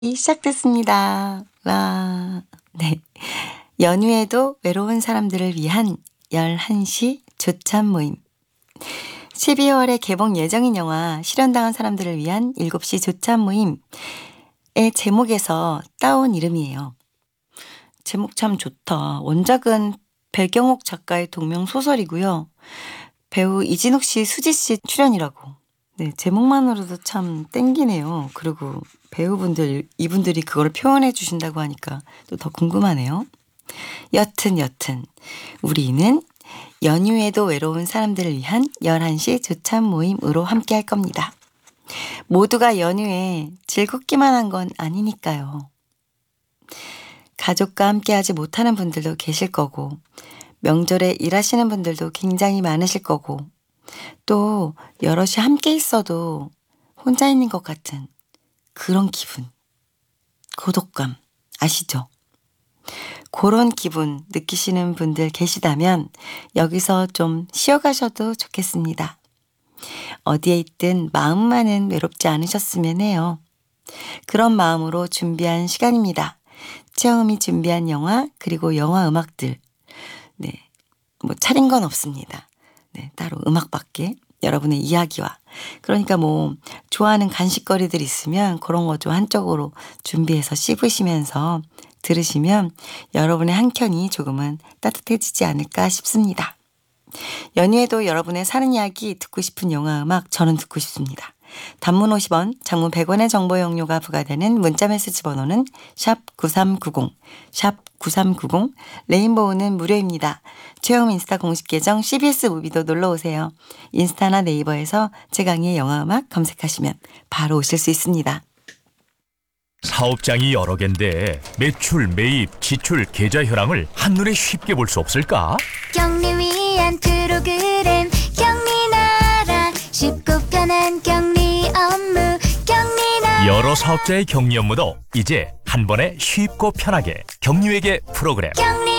시작됐습니다. 와. 네. 연휴에도 외로운 사람들을 위한 11시 조찬 모임. 12월에 개봉 예정인 영화 실현당한 사람들을 위한 7시 조찬 모임의 제목에서 따온 이름이에요. 제목 참 좋다. 원작은 배경옥 작가의 동명 소설이고요. 배우 이진욱 씨, 수지 씨 출연이라고. 네, 제목만으로도 참 땡기네요. 그리고 배우분들, 이분들이 그걸 표현해 주신다고 하니까 또 더 궁금하네요. 여튼 우리는 연휴에도 외로운 사람들을 위한 11시 조찬 모임으로 함께 할 겁니다. 모두가 연휴에 즐겁기만 한 건 아니니까요. 가족과 함께 하지 못하는 분들도 계실 거고, 명절에 일하시는 분들도 굉장히 많으실 거고, 또 여럿이 함께 있어도 혼자 있는 것 같은 그런 기분, 고독감 아시죠? 그런 기분 느끼시는 분들 계시다면 여기서 좀 쉬어가셔도 좋겠습니다. 어디에 있든 마음만은 외롭지 않으셨으면 해요. 그런 마음으로 준비한 시간입니다. 체험이 준비한 영화 그리고 영화 음악들. 네, 뭐 차린 건 없습니다. 네, 따로 음악밖에 여러분의 이야기와 그러니까 뭐 좋아하는 간식거리들 있으면 그런 거 좀 한쪽으로 준비해서 씹으시면서 들으시면 여러분의 한켠이 조금은 따뜻해지지 않을까 싶습니다. 연휴에도 여러분의 사는 이야기 듣고 싶은 영화 음악 저는 듣고 싶습니다. 단문 50원, 장문 100원의 정보 용료가 부과되는 문자메시지 번호는 샵 9390, 샵 9390, 레인보우는 무료입니다. 최영 인스타 공식 계정 CBS 무비도 놀러오세요. 인스타나 네이버에서 최강의 영화음악 검색하시면 바로 오실 수 있습니다. 사업장이 여러 개인데 매출, 매입, 지출, 계좌 현황을 한눈에 쉽게 볼 수 없을까? 경리 위한 프로그램 경리나라 쉽고 편한 경리 업무 경리나라 여러 사업자의 격리 업무도 이제 한 번에 쉽고 편하게 경리회계 프로그램 경리